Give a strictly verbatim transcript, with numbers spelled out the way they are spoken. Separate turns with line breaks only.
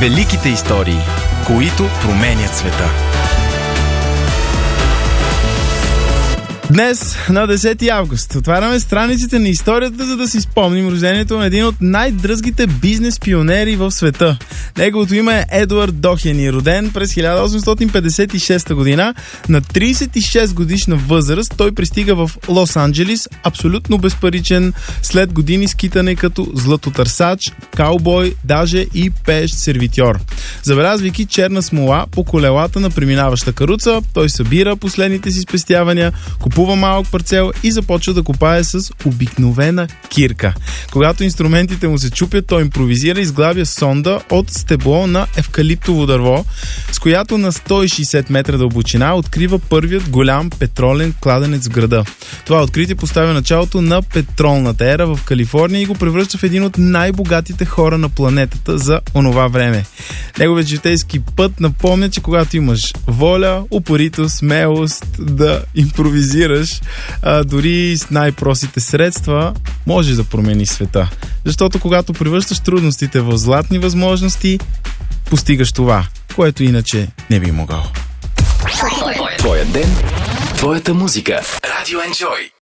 Великите истории, които променят света. Днес, на десети август, отваряме страниците на историята, за да си спомним рождението на един от най-дръзгите бизнес пионери в света. Неговото име е Едуард Дохени, роден през хиляда осемстотин петдесет и шеста година. На тридесет и шест годишна възраст той пристига в Лос-Анджелис, абсолютно безпаричен, след години скитане като златотърсач, каубой, даже и пеещ сервитьор. Забелязвайки черна смола по колелата на преминаваща каруца, той събира последните си спестявания, купува малък парцел и започва да копае с обикновена кирка. Когато инструментите му се чупят, той импровизира и изглавя сонда от стебло на евкалиптово дърво, с която на сто и шейсет метра дълбочина открива първият голям петролен кладенец в града. Това откритие поставя началото на петролната ера в Калифорния и го превръща в един от най-богатите хора на планетата за онова време. Неговият житейски път напомня, че когато имаш воля, упоритост, смелост да импровизираш, а, дори с най-простите средства, може да промени света. Защото когато превръщаш трудностите в златни възможности, постигаш това, което иначе не би могъл.
Твоя ден, твоята музика. Радио Enjoy.